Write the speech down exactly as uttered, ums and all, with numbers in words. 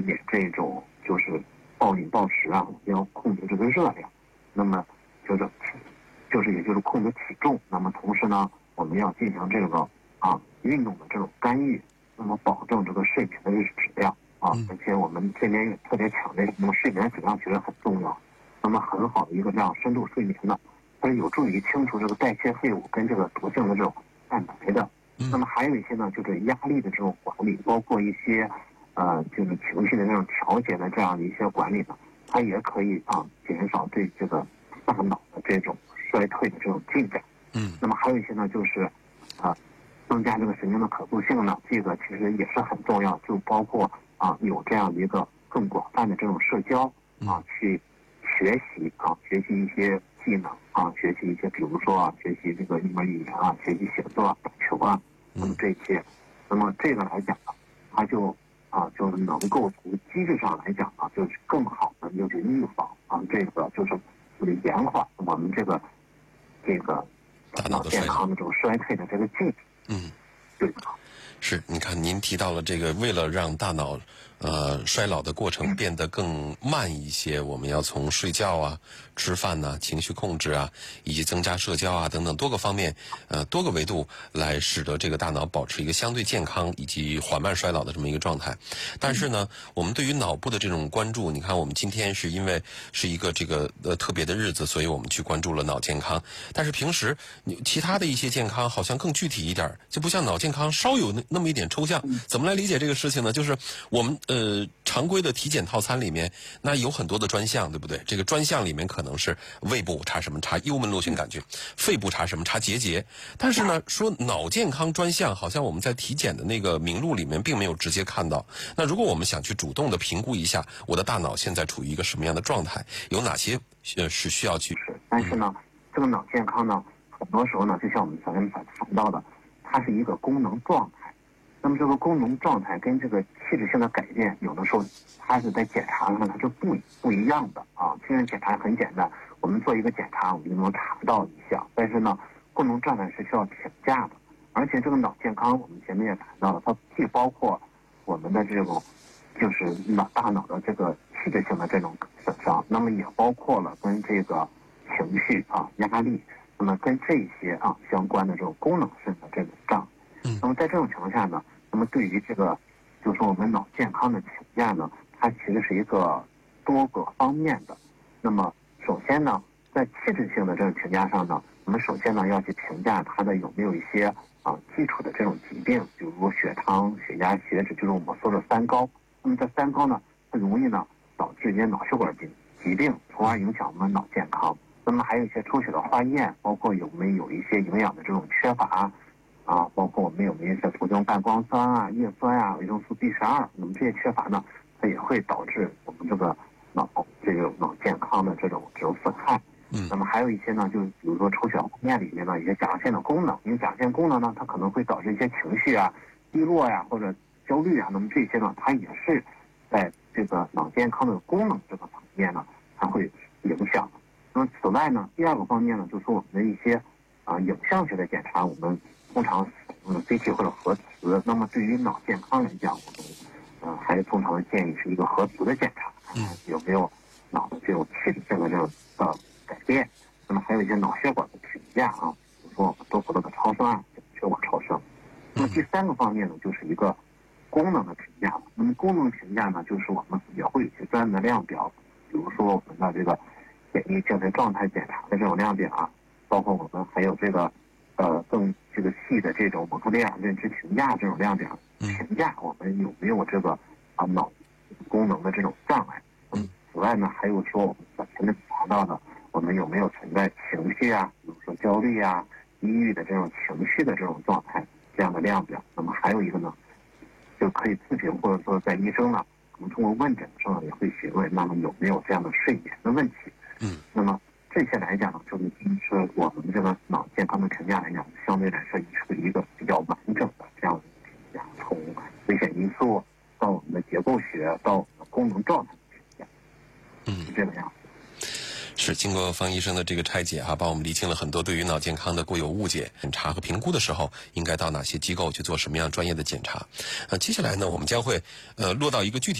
免这种就是暴饮暴食啊，要控制这个热量，那么就是就是也就是控制体重，那么同时呢，我们要进行这个啊运动的这种干预，那么保证这个睡眠的这个质量啊，而且我们这边也特别强调，那么睡眠质量其实很重要，那么很好的一个这样深度睡眠呢，它是有助于清除这个代谢废物跟这个毒性的这种蛋白的。那么还有一些呢，就是压力的这种管理，包括一些呃，就是情绪的那种调节的这样的一些管理呢，它也可以啊减少对这个大脑的这种衰退的这种进展。 嗯。 那么还有一些呢，就是啊增加这个神经的可塑性呢，这个其实也是很重要，就包括啊有这样的一个更广泛的这种社交啊，去学习啊，学习一些技能啊，学习一些比如说啊，学习这个一门语言啊，学习写作啊、打球啊。那么这些，那么这个来讲呢，它就啊，就是能够从机制上来讲啊，就是更好的就是预防啊，这个就是就是延缓我们这个这个大脑的健康的这种衰退的这个进程。 嗯， 对。 是，你看您提到了这个，为了让大脑呃衰老的过程变得更慢一些，我们要从睡觉啊、吃饭呐、情绪控制啊，以及增加社交啊等等多个方面，呃多个维度来使得这个大脑保持一个相对健康以及缓慢衰老的这么一个状态。但是呢，我们对于脑部的这种关注，你看我们今天是因为是一个这个呃特别的日子，所以我们去关注了脑健康。但是平时你其他的一些健康好像更具体一点，就不像脑健康稍有那那么一点抽象。怎么来理解这个事情呢？就是我们呃常规的体检套餐里面，那有很多的专项，对不对？这个专项里面可能是胃部查什么查幽门螺旋杆菌，肺部查什么查结节。但是呢，说脑健康专项，好像我们在体检的那个名录里面并没有直接看到。那如果我们想去主动的评估一下我的大脑现在处于一个什么样的状态，有哪些呃是需要去？ 是，但是呢，这个脑健康呢，很多时候呢，就像我们前面所谈到的，它是一个功能状态。那么这个功能状态跟这个器质性的改变，有的时候它是在检查上它是不不一样的啊。虽然检查很简单，我们做一个检查，我们就能查到一项，但是呢，功能状态是需要评价的。而且这个脑健康，我们前面也谈到了，它既包括我们的这种就是脑大脑的这个器质性的这种损伤，那么也包括了跟这个情绪啊、压力，那么跟这些啊相关的这种功能性的这种障碍。那么在这种情况下呢，那么对于这个就是说我们脑健康的评价呢，它其实是一个多个方面的。那么首先呢，在器质性的这种评价上呢，我们首先呢要去评价它的有没有一些啊基础的这种疾病，比如血糖、血压、血脂，就是我们说的三高。那么这三高呢，它容易呢导致一些脑血管疾疾病，从而影响我们脑健康。那么还有一些抽血的化验，包括有没有一些营养的这种缺乏。啊，包括我们有没有一些途中半胱酸啊、叶酸啊、维生素 B 十二，那么这些缺乏呢，它也会导致我们这个脑这个脑健康的这种这种损害。 嗯， 那么还有一些呢，就比如说抽血化验里面的一些甲状腺的功能，因为甲状腺功能呢，它可能会导致一些情绪啊、低落呀、啊、或者焦虑啊，那么这些呢，它也是在这个脑健康的功能这个方面呢，它会影响。那么此外呢，第二个方面呢，就是说我们的一些啊影像学的检查，我们通常嗯 C T 或者核磁。那么对于脑健康来讲，我们呃还是通常的建议是一个核磁的检查， 嗯， 有没有脑的这种器质性的这种呃改变。那么还有一些脑血管的评价啊，比如说我们多普勒的超声啊，血管超声。那么第三个方面呢，就是一个功能的评价。那么功能评价呢，就是我们也会有一些专门的量表，比如说我们的这个血液精神状态检查的这种量表啊，包括我们还有这个呃更这个细的这种蒙特利尔认知评价这种量表，评价我们有没有这个啊脑功能的这种障碍。嗯，此外呢，还有说我们前面谈到的，我们有没有存在情绪啊，比如说焦虑啊、抑郁的这种情绪的这种状态这样的量表。那么还有一个呢，就可以咨询或者说在医生呢，我们通过问诊的时候也会询问，那么有没有这样的睡眠的问题。 嗯， 那么这些来讲呢，就是说我们这个脑健康的评价来讲，相对来说也是一个比较完整的这样的评价，从危险因素到我们的结构学到我们的功能状态的评价， 嗯， 是这个样子。 是经过方医生的这个拆解哈、啊，帮我们厘清了很多对于脑健康的固有误解。检查和评估的时候，应该到哪些机构去做什么样专业的检查？呃，接下来呢，我们将会呃落到一个具体